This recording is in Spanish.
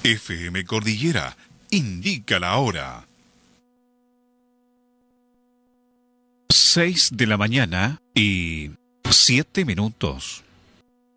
FM Cordillera indica la hora. 6 de la mañana y 7 minutos.